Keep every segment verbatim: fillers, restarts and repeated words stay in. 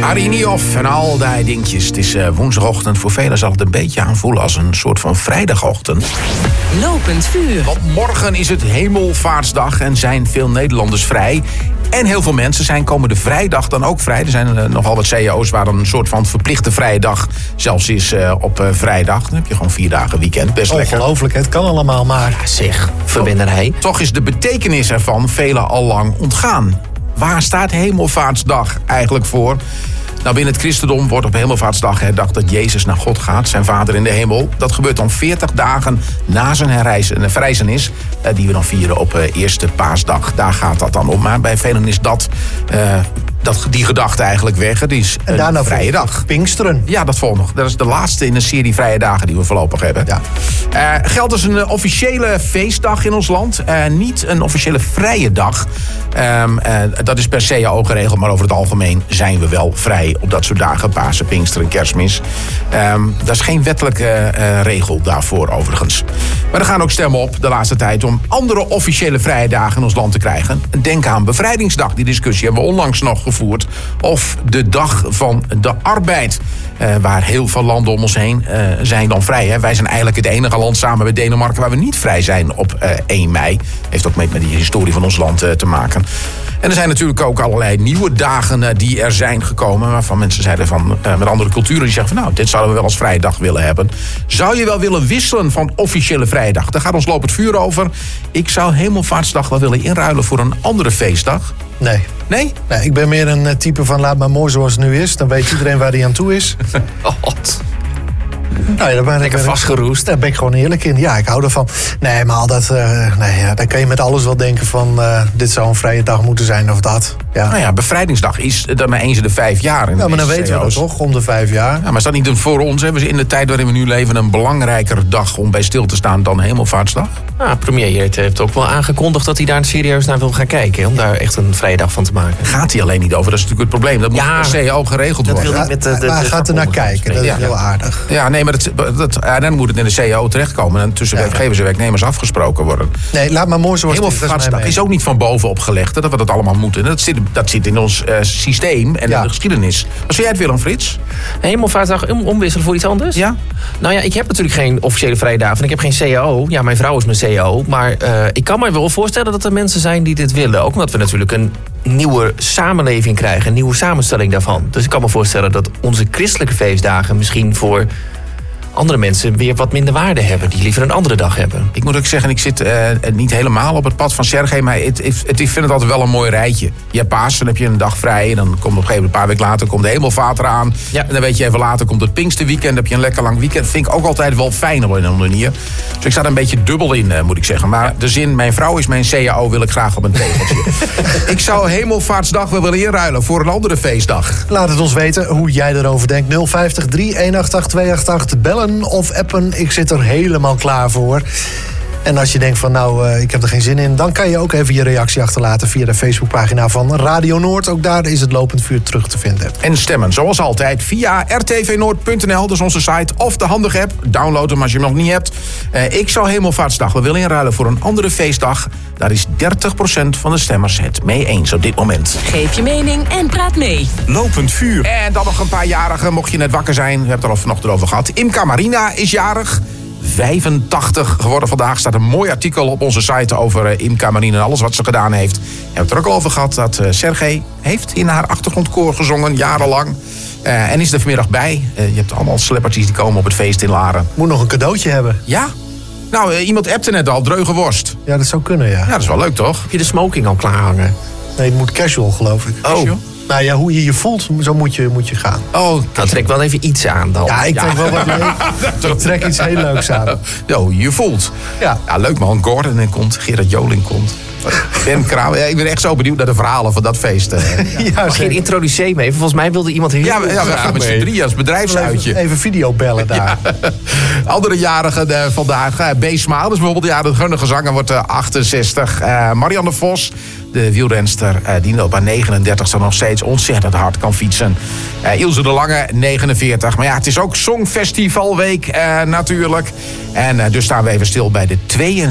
Marinioff en al die dingetjes. Het is uh, woensdagochtend. Voor velen zal het een beetje aanvoelen als een soort van vrijdagochtend. Lopend vuur. Want morgen is het Hemelvaartsdag en zijn veel Nederlanders vrij. En heel veel mensen zijn komende vrijdag dan ook vrij. Er zijn uh, nogal wat C E O's waar dan een soort van verplichte vrije dag zelfs is uh, op uh, vrijdag. Dan heb je gewoon vier dagen weekend. Best lekker. Ongelooflijk, het kan allemaal maar. Ja, zeg, verwennerij. Toch is de betekenis ervan velen al lang ontgaan. Waar staat Hemelvaartsdag eigenlijk voor? Nou, binnen het christendom wordt op Hemelvaartsdag herdacht dat Jezus naar God gaat, zijn Vader in de hemel. Dat gebeurt dan veertig dagen na zijn herreizen, verrijzenis, die we dan vieren op uh, eerste paasdag. Daar gaat dat dan om. Maar bij velen is dat, uh, dat die gedachte eigenlijk weg. Het is en een daarna vrije dag. Pinksteren. Ja, dat volgt nog. Dat is de laatste in een serie vrije dagen die we voorlopig hebben. Ja. Uh, geldt als een uh, officiële feestdag in ons land. Uh, niet een officiële vrije dag. Um, uh, dat is per C A O geregeld, maar over het algemeen zijn we wel vrij op dat soort dagen. Pasen, Pinksteren, Kerstmis. Um, dat is geen wettelijke uh, regel daarvoor overigens. Maar er gaan ook stemmen op de laatste tijd om andere officiële vrije dagen in ons land te krijgen. Denk aan Bevrijdingsdag. Die discussie hebben we onlangs nog gevoerd. Of de dag van de arbeid. Uh, waar heel veel landen om ons heen uh, zijn dan vrij. Hè. Wij zijn eigenlijk het enige land samen met Denemarken waar we niet vrij zijn op uh, één mei. Heeft ook mee met die historie van ons land uh, te maken. En er zijn natuurlijk ook allerlei nieuwe dagen uh, die er zijn gekomen. Waarvan mensen zeiden van, uh, met andere culturen die zeggen van nou, dit zouden we wel als vrije dag willen hebben. Zou je wel willen wisselen van officiële vrije dag? Daar gaat ons lopend vuur over. Ik zou Hemelvaartsdag wel willen inruilen voor een andere feestdag. Nee. Nee? Nee, ik ben meer een type van laat maar mooi zoals het nu is. Dan weet iedereen waar hij aan toe is. God. Nou ja, daar ben Lekker ik, vastgeroest. Daar ben ik gewoon eerlijk in. Ja, ik hou ervan. Nee, maar al dat, uh, nee, ja, dan kan je met alles wel denken van uh, dit zou een vrije dag moeten zijn of dat. Ja. Nou ja, Bevrijdingsdag is dan maar eens in de vijf jaar. In ja, maar dan weten weten we dat toch, om de vijf jaar. Ja, maar is dat niet voor ons? Hebben ze in de tijd waarin we nu leven een belangrijker dag om bij stil te staan dan Hemelvaartsdag? Nou, premier Jert heeft ook wel aangekondigd dat hij daar serieus naar wil gaan kijken. Om daar echt een vrije dag van te maken. Gaat hij alleen niet over, dat is natuurlijk het probleem. Dat moet ja, per C A O geregeld dat worden. wil hij met de, de, maar hij gaat er naar kijken, dat is ja. heel aardig. Ja, nee, maar dat, dat, ja, dan moet het in de C A O terechtkomen. En tussen ja. werkgevers en werknemers afgesproken worden. Nee, laat maar mooi zoals het is. Hemelvaartsdag is ook niet van bovenop gelegd, hè, dat we dat allemaal moeten. Dat zit, dat zit in ons uh, systeem en ja. in de geschiedenis. Wat zou jij het willen, Frits? Hemelvaartsdag omwisselen voor iets anders? Ja. Nou ja, ik heb natuurlijk geen officiële vrije dagen. En ik heb geen C A O. Ja, mijn vrouw is mijn C A O. Maar uh, ik kan me wel voorstellen dat er mensen zijn die dit willen. Ook omdat we natuurlijk een nieuwe samenleving krijgen. Een nieuwe samenstelling daarvan. Dus ik kan me voorstellen dat onze christelijke feestdagen misschien voor andere mensen weer wat minder waarde hebben. Die liever een andere dag hebben. Ik moet ook zeggen, ik zit uh, niet helemaal op het pad van Sergej. Maar het, het, het, ik vind het altijd wel een mooi rijtje. Je hebt Pasen, dan heb je een dag vrij. En dan komt op een gegeven moment een paar weken later komt de Hemelvaart eraan. Ja. En dan weet je even later komt het Pinksterweekend. Dan heb je een lekker lang weekend. Dat vind ik ook altijd wel fijn op een manier. Dus ik sta er een beetje dubbel in, uh, moet ik zeggen. Maar de zin, mijn vrouw is mijn C A O, wil ik graag op een tegeltje. Ik zou Hemelvaartsdag wel willen inruilen voor een andere feestdag. Laat het ons weten hoe jij erover denkt. nul vijftig, drie een acht acht, twee acht acht. Bellen of appen. Ik zit er helemaal klaar voor. En als je denkt van nou, uh, ik heb er geen zin in, dan kan je ook even je reactie achterlaten via de Facebookpagina van Radio Noord. Ook daar is het lopend vuur terug te vinden. En stemmen, zoals altijd, via r t v noord punt n l, dat is onze site, of de handige app. Download hem als je hem nog niet hebt. Uh, ik zou Hemelvaartsdag wel willen inruilen voor een andere feestdag. Daar is dertig procent van de stemmers het mee eens op dit moment. Geef je mening en praat mee. Lopend vuur. En dan nog een paar jarigen, mocht je net wakker zijn. We hebben het er al vanochtend over gehad. Imca Marina is jarig. vijfentachtig geworden vandaag. Staat een mooi artikel op onze site over uh, Imca Marina en alles wat ze gedaan heeft. We hebben het er ook al over gehad dat uh, Sergej heeft in haar achtergrondkoor gezongen, jarenlang. Uh, en is er vanmiddag bij. Uh, je hebt allemaal celebrities die komen op het feest in Laren. Moet nog een cadeautje hebben. Ja? Nou, uh, iemand appte net al, dreuge worst. Ja, dat zou kunnen, ja. Ja, dat is wel leuk, toch? Heb je de smoking al klaar hangen? Nee, het moet casual, geloof ik. Oh. Casual? Nou ja, hoe je je voelt, zo moet je, moet je gaan. Oh, nou, trek wel even iets aan dan. Ja, ik trek ja. wel wat leuk. Ik trek iets heel leuks aan. Jo, je voelt. Ja. Ja, leuk man. Gordon komt, Gerard Joling komt. Ben Kraam. Ja, ik ben echt zo benieuwd naar de verhalen van dat feest. Uh. Ja, mag je een introducee mee? Volgens mij wilde iemand heel ja, ja, we gaan met z'n drieën als bedrijfsuitje. Even, even video bellen daar. Ja. Andere jarigen uh, vandaag. Uh, B. Smaal, dus bijvoorbeeld ja, de gunnige zanger wordt uh, achtenzestig. Uh, Marianne Vos, de wielrenster, uh, die op haar negenendertigste nog steeds ontzettend hard kan fietsen. Uh, Ilse de Lange, negenenveertig. Maar ja, het is ook Songfestivalweek uh, natuurlijk. En uh, dus staan we even stil bij de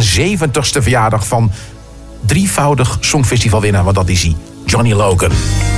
tweeënzeventigste verjaardag van drievoudig Songfestivalwinnaar, want dat is hij, Johnny Logan.